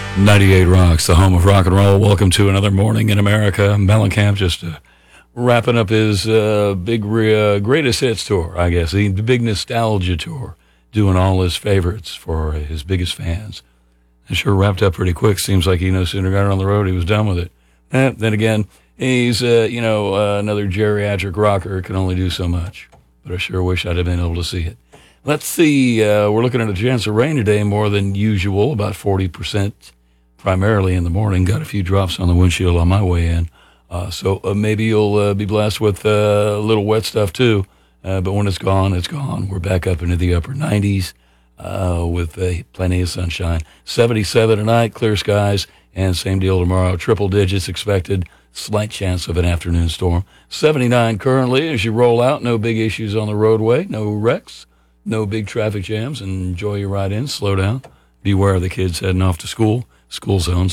98 Rocks, the home of rock and roll. Welcome to another morning in America. Mellencamp just wrapping up his greatest hits tour, I guess, the big nostalgia tour, doing all his favorites for his biggest fans. And sure wrapped up pretty quick. Seems like he no sooner got it on the road, he was done with it. Then again, he's, another geriatric rocker, can only do so much. But I sure wish I'd have been able to see it. Let's see, we're looking at a chance of rain today, more than usual, about 40%. Primarily in the morning. Got a few drops on the windshield on my way in. So maybe you'll be blessed with a little wet stuff too. But when it's gone, it's gone. We're back up into the upper 90s with plenty of sunshine. 77 tonight, clear skies, and same deal tomorrow. Triple digits expected. Slight chance of an afternoon storm. 79 currently as you roll out. No big issues on the roadway. No wrecks. No big traffic jams. Enjoy your ride in. Slow down. Beware of the kids heading off to school. School zones.